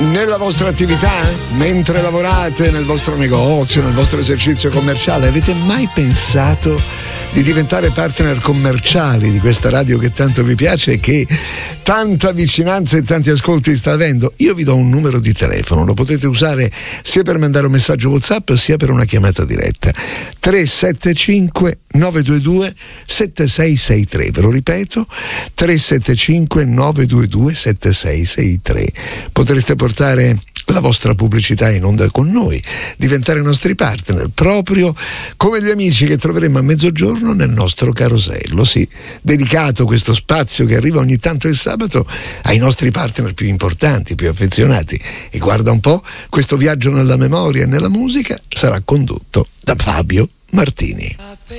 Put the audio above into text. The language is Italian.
Nella vostra attività, mentre lavorate nel vostro negozio, nel vostro esercizio commerciale, avete mai pensato di diventare partner commerciali di questa radio che tanto vi piace e che tanta vicinanza e tanti ascolti sta avendo? Io vi do un numero di telefono, lo potete usare sia per mandare un messaggio WhatsApp sia per una chiamata diretta. 375 922 7663, ve lo ripeto, 375 922 7663. Potreste portare la vostra pubblicità in onda con noi, diventare nostri partner, proprio come gli amici che troveremo a mezzogiorno nel nostro carosello, sì, dedicato questo spazio che arriva ogni tanto il sabato ai nostri partner più importanti, più affezionati. E guarda un po', questo viaggio nella memoria e nella musica sarà condotto da Fabio Martini.